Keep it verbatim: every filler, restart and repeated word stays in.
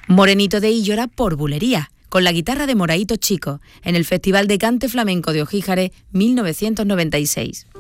Morenito de Illora por Bulería, con la guitarra de Moraito Chico, en el Festival de Cante Flamenco de Ojíjares mil novecientos noventa y seis.